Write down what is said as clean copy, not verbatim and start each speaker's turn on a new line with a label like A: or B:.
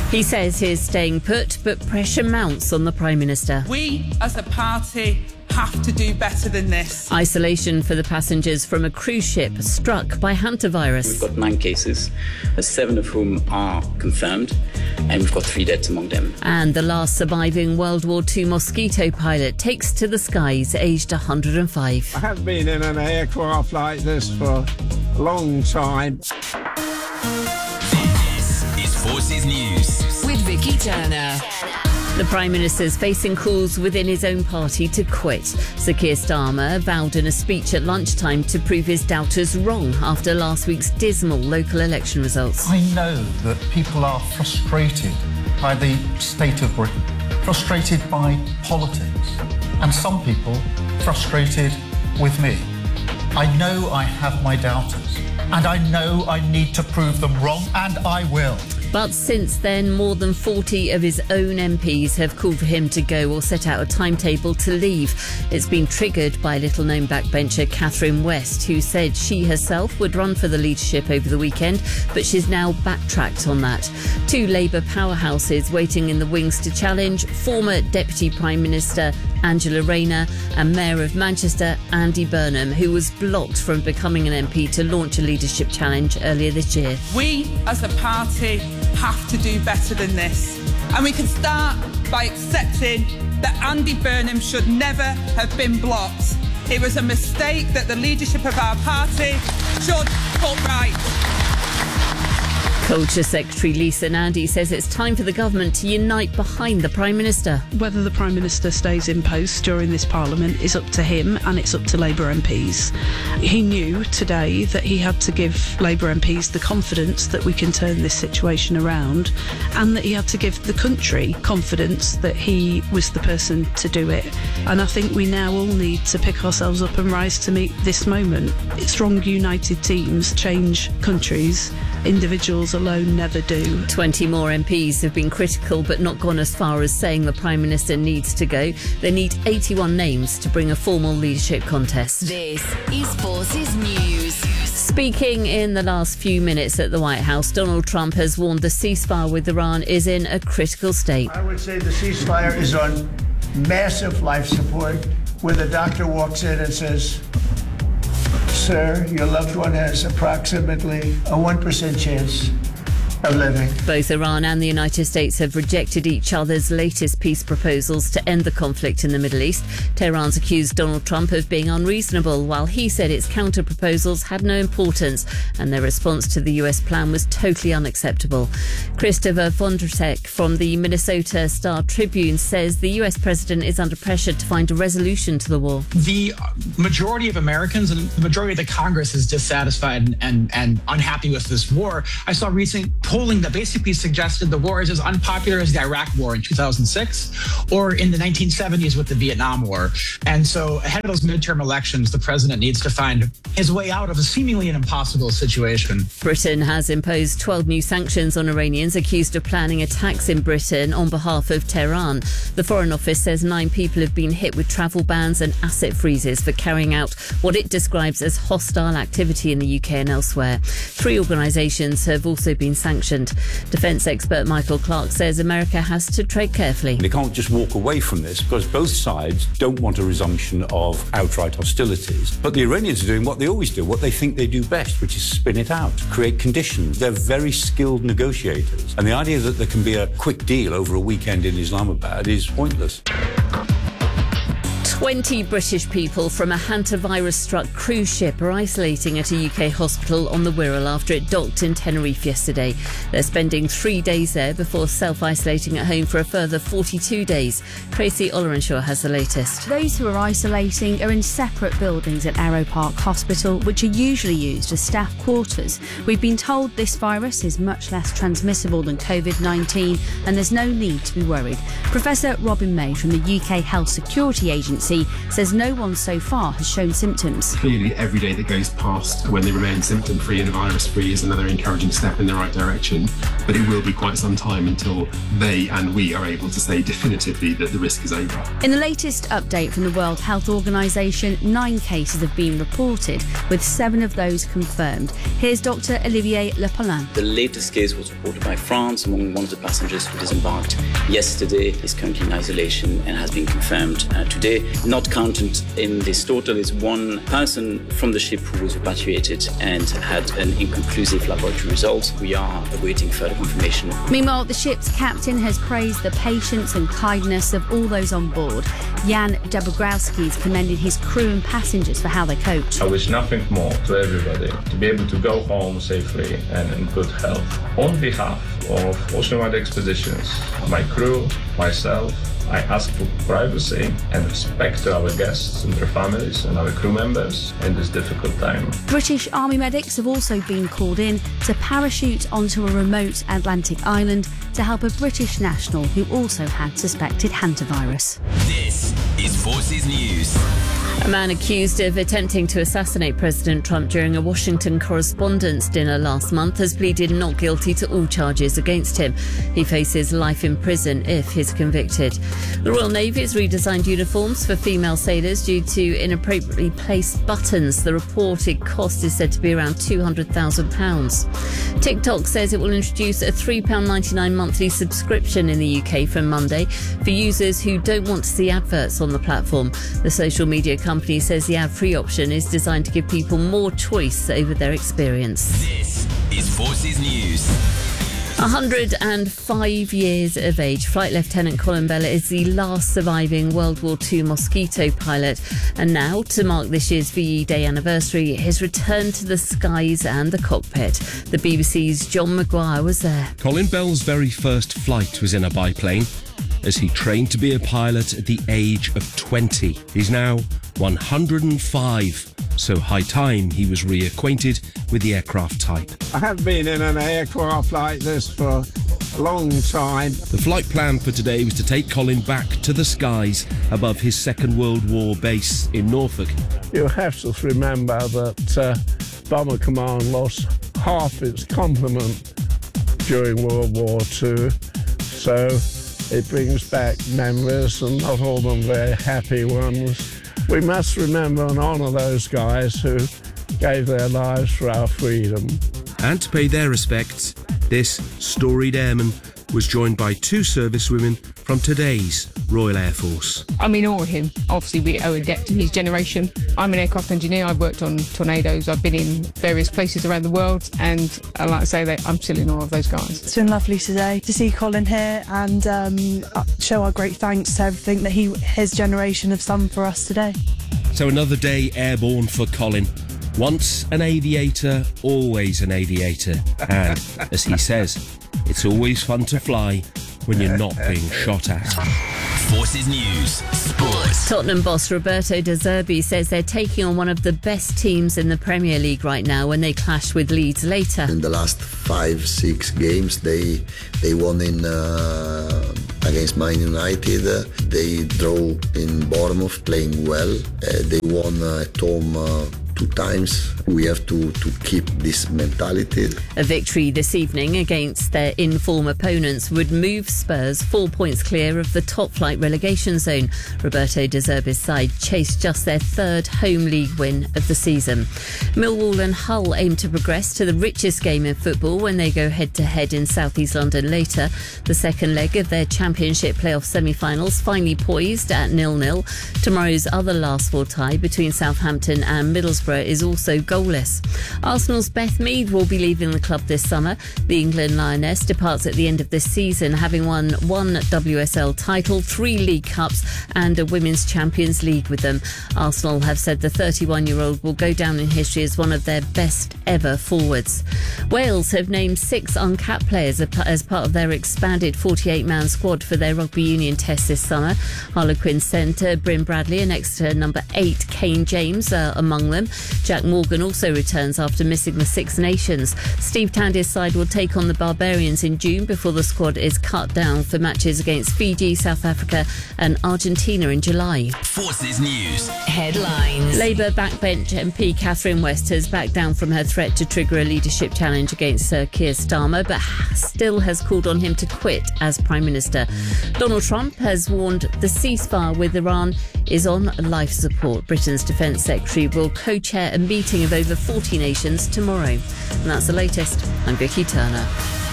A: He says he's staying put, but pressure mounts on the Prime Minister.
B: We, as a party, have to do better than this.
A: Isolation for the passengers from a cruise ship struck by hantavirus.
C: We've got 9 cases, 7 of whom are confirmed, and we've got 3 deaths among them.
A: And the last surviving World War II Mosquito pilot takes to the skies, aged 105.
D: I haven't been in an aircraft like this for a long time.
E: This is Forces News with Vicky Turner.
A: The Prime Minister's facing calls within his own party to quit. Sir Keir Starmer vowed in a speech at lunchtime to prove his doubters wrong after last week's dismal local election results.
F: I know that people are frustrated by the state of Britain, frustrated by politics, and some people frustrated with me. I know I have my doubters, and I know I need to prove them wrong, and I will.
A: But since then, more than 40 of his own MPs have called for him to go or set out a timetable to leave. It's been triggered by little-known backbencher Catherine West, who said she herself would run for the leadership over the weekend, but she's now backtracked on that. 2 Labour powerhouses waiting in the wings to challenge former Deputy Prime Minister Angela Rayner and Mayor of Manchester Andy Burnham, who was blocked from becoming an MP to launch a leadership challenge earlier this year.
B: We, as a party, have to do better than this. And we can start by accepting that Andy Burnham should never have been blocked. It was a mistake that the leadership of our party should put right.
A: Culture Secretary Lisa Nandy says it's time for the government to unite behind the Prime Minister.
G: Whether the Prime Minister stays in post during this Parliament is up to him, and it's up to Labour MPs. He knew today that he had to give Labour MPs the confidence that we can turn this situation around, and that he had to give the country confidence that he was the person to do it. And I think we now all need to pick ourselves up and rise to meet this moment. Strong, united teams change countries. Individuals alone never do.
A: 20 more MPs have been critical but not gone as far as saying the Prime Minister needs to go. They need 81 names to bring a formal leadership contest.
E: This is Forces News.
A: Speaking in the last few minutes at the White House, Donald Trump has warned the ceasefire with Iran is in a critical state.
H: I would say the ceasefire is on massive life support, where the doctor walks in and says, "Sir, your loved one has approximately a 1% chance of living."
A: Both Iran and the United States have rejected each other's latest peace proposals to end the conflict in the Middle East. Tehran's accused Donald Trump of being unreasonable, while he said its counter-proposals had no importance and their response to the US plan was totally unacceptable. Christopher Vondrasek from the Minnesota Star-Tribune says the US president is under pressure to find a resolution to the war.
I: The majority of Americans and the majority of the Congress is dissatisfied and unhappy with this war. I saw recent polling that basically suggested the war is as unpopular as the Iraq War in 2006 or in the 1970s with the Vietnam War. And so ahead of those midterm elections, the president needs to find his way out of a seemingly an impossible situation.
A: Britain has imposed 12 new sanctions on Iranians accused of planning attacks in Britain on behalf of Tehran. The Foreign Office says 9 people have been hit with travel bans and asset freezes for carrying out what it describes as hostile activity in the UK and elsewhere. 3 organisations have also been sanctioned. Defence expert Michael Clark says America has to tread carefully.
J: They can't just walk away from this because both sides don't want a resumption of outright hostilities. But the Iranians are doing what they always do, what they think they do best, which is spin it out, create conditions. They're very skilled negotiators. And the idea that there can be a quick deal over a weekend in Islamabad is pointless.
A: 20 British people from a hantavirus-struck cruise ship are isolating at a UK hospital on the Wirral after it docked in Tenerife yesterday. They're spending 3 days there before self-isolating at home for a further 42 days. Tracy Ollerenshaw has the latest.
K: Those who are isolating are in separate buildings at Arrow Park Hospital, which are usually used as staff quarters. We've been told this virus is much less transmissible than COVID-19 and there's no need to be worried. Professor Robin May from the UK Health Security Agency Agency says no one so far has shown symptoms.
L: Clearly, every day that goes past when they remain symptom-free and virus-free is another encouraging step in the right direction, but it will be quite some time until they and we are able to say definitively that the risk is over.
K: In the latest update from the World Health Organization, 9 cases have been reported, with 7 of those confirmed. Here's Dr. Olivier Lepaulin.
C: The latest case was reported by France among one of the passengers who disembarked yesterday. Is currently in isolation and has been confirmed today. Not counted in this total is one person from the ship who was repatriated and had an inconclusive laboratory result. We are awaiting further confirmation.
K: Meanwhile, the ship's captain has praised the patience and kindness of all those on board. Jan Dabrowski's commended his crew and passengers for how they coped.
M: I wish nothing more to everybody to be able to go home safely and in good health. On behalf of Ocean-wide Expeditions, my crew, myself, I ask for privacy and respect to our guests and their families and our crew members in this difficult time.
K: British Army medics have also been called in to parachute onto a remote Atlantic island to help a British national who also had suspected hantavirus.
E: This is Forces News.
A: A man accused of attempting to assassinate President Trump during a Washington Correspondents' Dinner last month has pleaded not guilty to all charges against him. He faces life in prison if he's convicted. The Royal Navy has redesigned uniforms for female sailors due to inappropriately placed buttons. The reported cost is said to be around £200,000. TikTok says it will introduce a £3.99 monthly subscription in the UK from Monday for users who don't want to see adverts on the platform. The social media company says the ad-free option is designed to give people more choice over their experience.
E: This is Forces News.
A: 105 years of age, Flight Lieutenant Colin Bella is the last surviving World War II Mosquito pilot. And now, to mark this year's VE Day anniversary, his return to the skies and the cockpit. The BBC's John Maguire was there.
N: Colin Bell's very first flight was in a biplane, as he trained to be a pilot at the age of 20. He's now 105, so high time he was reacquainted with the aircraft type.
D: I have been in an aircraft like this for a long time.
N: The flight plan for today was to take Colin back to the skies above his Second World War base in Norfolk.
D: You have to remember that Bomber Command lost half its complement during World War II, so it brings back memories, and not all of them very happy ones. We must remember and honour those guys who gave their lives for our freedom.
N: And to pay their respects, this storied airman was joined by 2 servicewomen from today's Royal Air Force.
O: I'm in awe of him. Obviously, we owe a debt to his generation. I'm an aircraft engineer. I've worked on Tornadoes. I've been in various places around the world, and I like to say that I'm still in awe of those guys.
P: It's been lovely today to see Colin here and show our great thanks to everything that his generation have done for us today.
N: So another day airborne for Colin. Once an aviator, always an aviator. And, as he says, it's always fun to fly when you're not being shot at.
E: Forces News Sports.
A: Tottenham boss Roberto De Zerbi says they're taking on one of the best teams in the Premier League right now when they clash with Leeds later.
Q: In the last 5-6 games, they won in against Man United. They draw in Bournemouth, playing well. They won at home 2 times. We have to keep this mentality.
A: A victory this evening against their in-form opponents would move Spurs 4 points clear of the top-flight relegation zone. Roberto De Zerbi's side chased just their 3rd home league win of the season. Millwall and Hull aim to progress to the richest game in football when they go head-to-head in South East London later. The second leg of their Championship playoff semi-finals finally poised at 0-0. Tomorrow's other last 4 tie between Southampton and Middlesbrough is also goalless. Arsenal's Beth Mead will be leaving the club this summer. The England Lioness departs at the end of this season, having won 1 WSL title, 3 League Cups and a Women's Champions League with them. Arsenal have said the 31-year-old will go down in history as one of their best ever forwards. Wales have named 6 uncapped players as part of their expanded 48-man squad for their rugby union test this summer. Harlequin centre Bryn Bradley and Exeter number 8 Kane James are among them. Jack Morgan also returns after missing the Six Nations. Steve Tandy's side will take on the Barbarians in June before the squad is cut down for matches against Fiji, South Africa and Argentina in July.
E: Forces News headlines.
A: Labour backbench MP Catherine West has backed down from her threat to trigger a leadership challenge against Sir Keir Starmer, but still has called on him to quit as Prime Minister. Donald Trump has warned the ceasefire with Iran is on life support. Britain's Defence Secretary will co-chair a meeting of over 40 nations tomorrow. And that's the latest. I'm Vicky Turner.